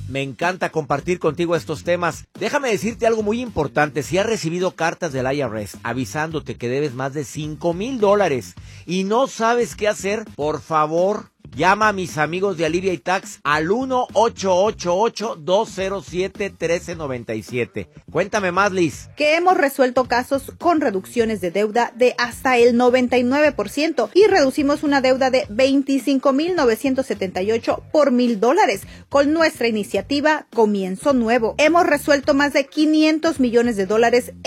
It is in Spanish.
Me encanta compartir contigo estos temas. Déjame decirte algo muy importante. Si has recibido cartas del IRS avisándote que debes más de $5,000 y no sabes qué hacer, por favor, llama a mis amigos de Alivia y Tax al 1-888-207-1397. Cuéntame más, Liz. Que hemos resuelto casos con reducciones de deuda de hasta el 99% y reducimos una deuda de $25,978 por $1,000 con nuestra iniciativa Comienzo Nuevo. Hemos resuelto más de $500 millones